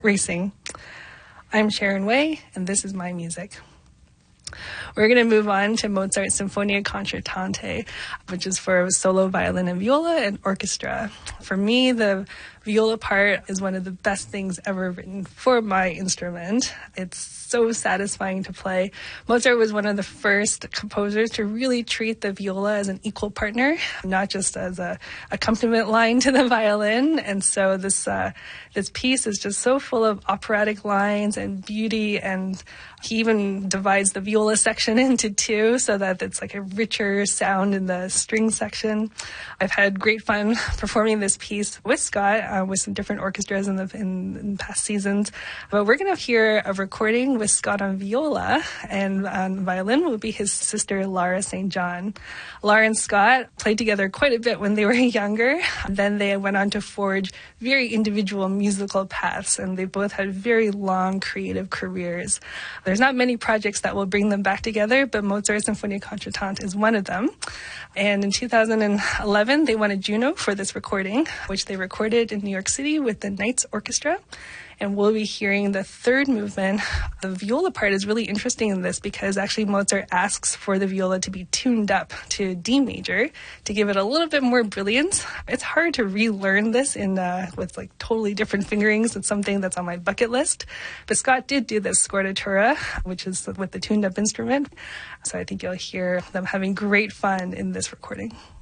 Racing. I'm Sharon Way, and this is my music. We're going to move on to Mozart's Sinfonia Concertante, which is for solo violin and viola and orchestra. For me, the viola part is one of the best things ever written for my instrument. It's so satisfying to play. Mozart was one of the first composers to really treat the viola as an equal partner, not just as a accompaniment line to the violin. And so this piece is just so full of operatic lines and beauty, and he even divides the viola section into two so that it's like a richer sound in the string section. I've had great fun performing this piece with Scott, with some different orchestras in past seasons. But we're going to hear a recording with Scott on viola, and on violin will be his sister, Lara St. John. Lara and Scott played together quite a bit when they were younger. Then they went on to forge very individual musical paths, and they both had very long creative careers. There's not many projects that will bring them back together, but Mozart's Sinfonia Concertante is one of them. And in 2011, they won a Juno for this recording, which they recorded in New York City with the Knights Orchestra. And we'll be hearing the third movement. The viola part is really interesting in this because actually Mozart asks for the viola to be tuned up to D major to give it a little bit more brilliance. It's hard to relearn this with like totally different fingerings. It's something that's on my bucket list. But Scott did do this scordatura, which is with the tuned up instrument. So I think you'll hear them having great fun in this recording.